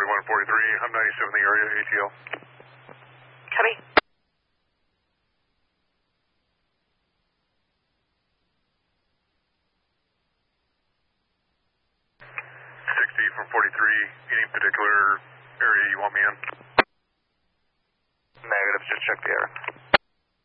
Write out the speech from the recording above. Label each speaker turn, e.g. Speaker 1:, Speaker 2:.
Speaker 1: 4143, I'm 97 in the area, ATL.
Speaker 2: Copy.
Speaker 1: 60 from 43, any particular area you want me in?
Speaker 3: Negative, just check the air.